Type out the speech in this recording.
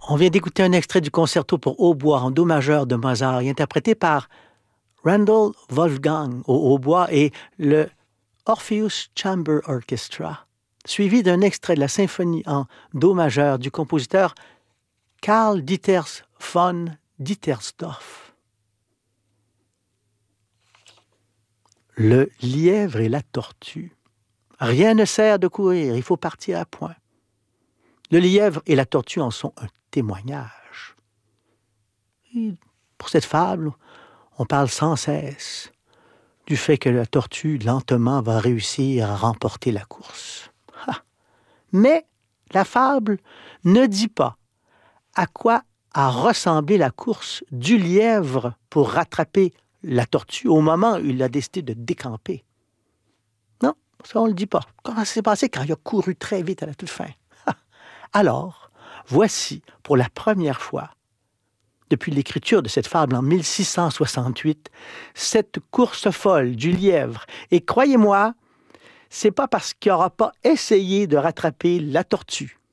On vient d'écouter un extrait du concerto pour hautbois en do majeur de Mozart, interprété par Randall Wolfgang au hautbois et le Orpheus Chamber Orchestra, suivi d'un extrait de la symphonie en do majeur du compositeur Karl Dieters von Dittersdorf. Le lièvre et la tortue. Rien ne sert de courir, il faut partir à point. Le lièvre et la tortue en sont un témoignage. Et pour cette fable, on parle sans cesse du fait que la tortue, lentement, va réussir à remporter la course. Ha! Mais la fable ne dit pas à quoi a ressemblé la course du lièvre pour rattraper la tortue au moment où il a décidé de décamper. Non, ça on ne le dit pas. Comment ça s'est passé quand il a couru très vite à la toute fin? Alors, voici pour la première fois, depuis l'écriture de cette fable en 1668, cette course folle du lièvre. Et croyez-moi, c'est pas parce qu'il n'aura pas essayé de rattraper la tortue